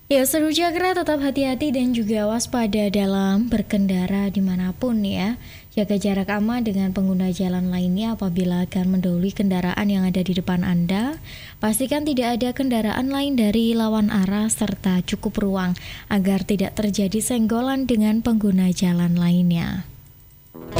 Ya, seru Cakra, tetap hati-hati dan juga waspada dalam berkendara dimanapun ya. Jaga jarak aman dengan pengguna jalan lainnya apabila akan mendahului kendaraan yang ada di depan Anda. Pastikan tidak ada kendaraan lain dari lawan arah serta cukup ruang agar tidak terjadi senggolan dengan pengguna jalan lainnya.